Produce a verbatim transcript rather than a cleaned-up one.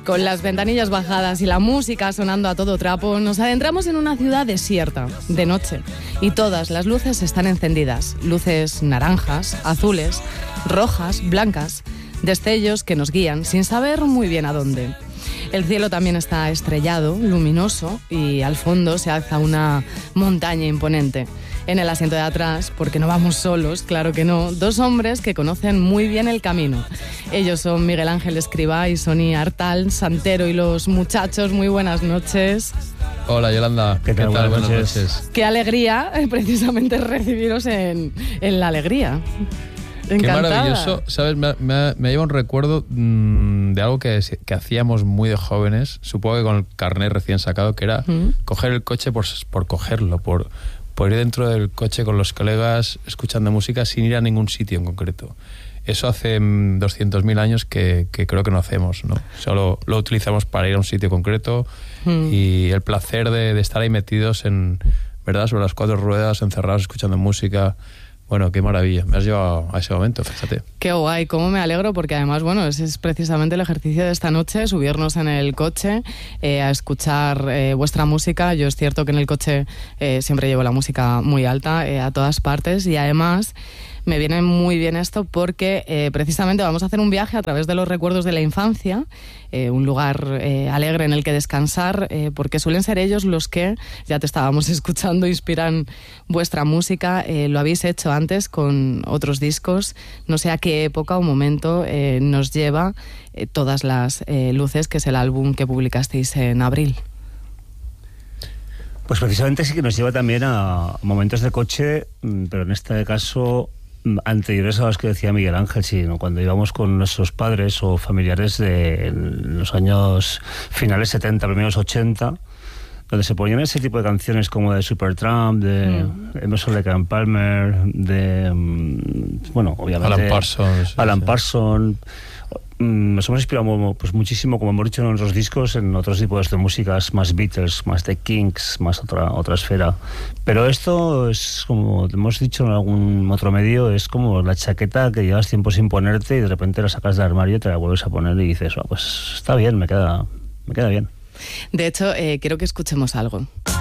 Con las ventanillas bajadas y la música sonando a todo trapo, nos adentramos en una ciudad desierta, de noche, y todas las luces están encendidas. Luces naranjas, azules, rojas, blancas, destellos que nos guían sin saber muy bien a dónde. El cielo también está estrellado, luminoso, y al fondo se alza una montaña imponente. En el asiento de atrás, porque no vamos solos, claro que no, dos hombres que conocen muy bien el camino. Ellos son Miguel Ángel Escribá y Sonia Artal, Santero y los muchachos. Muy buenas noches. Hola Yolanda, ¿qué, ¿Qué tal? Buenas, buenas noches. noches. Qué alegría, eh, precisamente, recibiros en, en La Alegría. Encantada. Qué maravilloso, ¿sabes? Me, me, me lleva un recuerdo mmm, de algo que, que hacíamos muy de jóvenes, supongo que con el carnet recién sacado, que era ¿Mm? coger el coche por, por cogerlo, por, por ir dentro del coche con los colegas escuchando música sin ir a ningún sitio en concreto. Eso hace mmm, doscientos mil años que, que creo que no hacemos, ¿no? Solo lo utilizamos para ir a un sitio concreto ¿Mm? y el placer de, de estar ahí metidos en, ¿verdad? Sobre las cuatro ruedas, encerrados, escuchando música. Bueno, qué maravilla, me has llevado a ese momento, fíjate. Qué guay, cómo me alegro, porque además, bueno, ese es precisamente el ejercicio de esta noche, subirnos en el coche eh, a escuchar eh, vuestra música. Yo es cierto que en el coche eh, siempre llevo la música muy alta eh, a todas partes, y además me viene muy bien esto porque eh, precisamente vamos a hacer un viaje a través de los recuerdos de la infancia, eh, un lugar eh, alegre en el que descansar, eh, porque suelen ser ellos los que, ya te estábamos escuchando, inspiran vuestra música. Eh, lo habéis hecho antes con otros discos, no sé a qué época o momento eh, nos lleva eh, Todas las eh, luces, que es el álbum que publicasteis en abril. Pues precisamente sí que nos lleva también a momentos de coche, pero en este caso anteriores a los que decía Miguel Ángel, sino cuando íbamos con nuestros padres o familiares de los años finales setenta, primeros ochenta, donde se ponían ese tipo de canciones como de Supertramp, de mm. Emerson Lake and Palmer, de, bueno, obviamente Alan Parsons. Alan sí. Parsons. Nos hemos inspirado pues muchísimo, como hemos dicho en otros discos, en otros tipos de músicas, más Beatles, más The Kinks, más otra otra esfera. Pero esto es, como hemos dicho en algún otro medio, es como la chaqueta que llevas tiempo sin ponerte y de repente la sacas del armario, te la vuelves a poner y dices, oh, pues está bien, me queda, me queda bien. De hecho, eh, quiero que escuchemos algo.